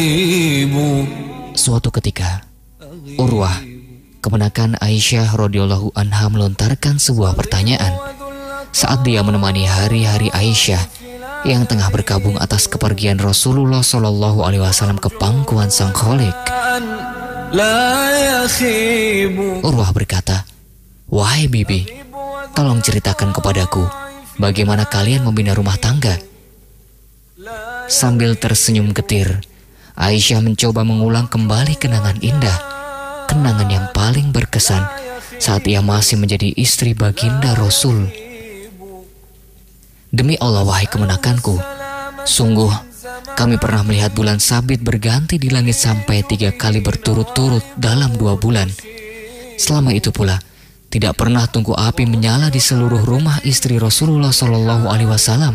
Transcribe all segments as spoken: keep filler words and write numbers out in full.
Suatu ketika, Urwah, keponakan Aisyah radhiyallahu anha, melontarkan sebuah pertanyaan saat dia menemani hari-hari Aisyah yang tengah berkabung atas kepergian Rasulullah Shallallahu Alaihi Wasallam ke pangkuan Sang Khalik. Urwah berkata, "Wahai bibi, tolong ceritakan kepadaku bagaimana kalian membina rumah tangga." Sambil tersenyum getir, Aisyah mencoba mengulang kembali kenangan indah, kenangan yang paling berkesan saat ia masih menjadi istri baginda Rasul. "Demi Allah, wahai kemenakanku, sungguh kami pernah melihat bulan sabit berganti di langit sampai tiga kali berturut-turut dalam dua bulan. Selama itu pula, tidak pernah tungku api menyala di seluruh rumah istri Rasulullah Shallallahu Alaihi Wasallam."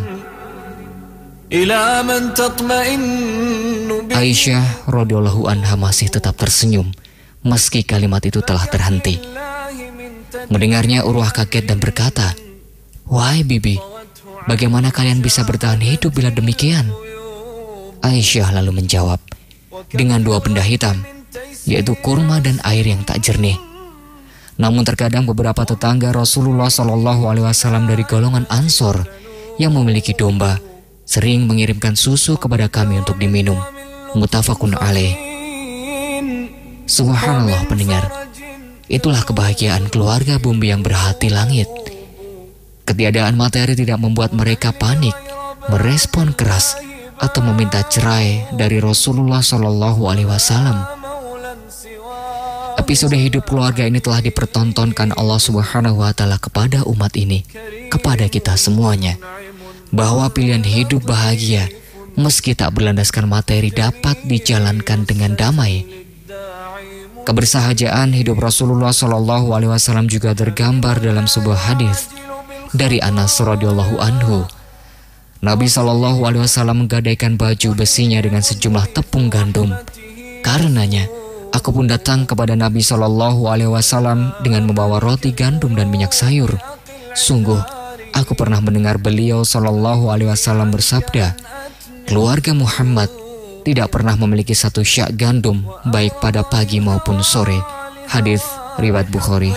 Aisyah radhiyallahu anha masih tetap tersenyum meski kalimat itu telah terhenti. Mendengarnya, Urwah kaget dan berkata, "Wahai bibi, bagaimana kalian bisa bertahan hidup bila demikian?" Aisyah lalu menjawab, "Dengan dua benda hitam, yaitu kurma dan air yang tak jernih." Namun terkadang beberapa tetangga Rasulullah Shallallahu Alaihi Wasallam dari golongan Ansor yang memiliki domba sering mengirimkan susu kepada kami untuk diminum. Muttafaqun alaih. Subhanallah pendengar, itulah kebahagiaan keluarga bumbu yang berhati langit. Ketiadaan materi tidak membuat mereka panik, merespon keras, atau meminta cerai dari Rasulullah Shallallahu Alaihi Wasallam. Episode hidup keluarga ini telah dipertontonkan Allah Subhanahu Wa Taala kepada umat ini, kepada kita semuanya, bahwa pilihan hidup bahagia meski tak berlandaskan materi dapat dijalankan dengan damai. Kebersahajaan hidup Rasulullah Shallallahu Alaihi Wasallam juga tergambar dalam sebuah hadis dari Anas radhiyallahu anhu. Nabi Shallallahu Alaihi Wasallam menggadaikan baju besinya dengan sejumlah tepung gandum. Karenanya, aku pun datang kepada Nabi Shallallahu Alaihi Wasallam dengan membawa roti gandum dan minyak sayur. Sungguh, aku pernah mendengar beliau Shallallahu Alaihi Wasallam bersabda, keluarga Muhammad tidak pernah memiliki satu syak gandum baik pada pagi maupun sore. Hadis riwayat Bukhari.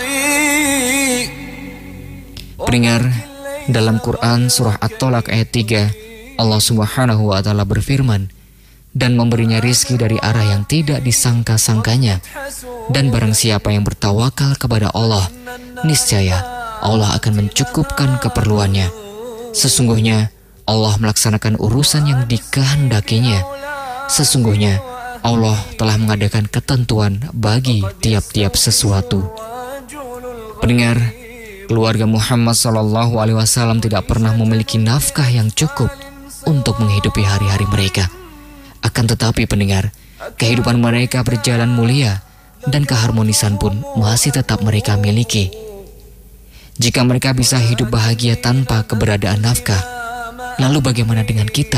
Pendengar, dalam Quran surah At-Tolak ayat tiga, Allah Subhanahu Wa Taala berfirman, dan memberinya rizki dari arah yang tidak disangka-sangkanya. Dan barang siapa yang bertawakal kepada Allah, niscaya Allah akan mencukupkan keperluannya. Sesungguhnya Allah melaksanakan urusan yang dikehendakinya. Sesungguhnya Allah telah mengadakan ketentuan bagi tiap-tiap sesuatu. Pendengar, keluarga Muhammad Shallallahu Alaihi Wasallam tidak pernah memiliki nafkah yang cukup untuk menghidupi hari-hari mereka. Akan tetapi pendengar, kehidupan mereka berjalan mulia dan keharmonisan pun masih tetap mereka miliki. Jika mereka bisa hidup bahagia tanpa keberadaan nafkah, lalu bagaimana dengan kita?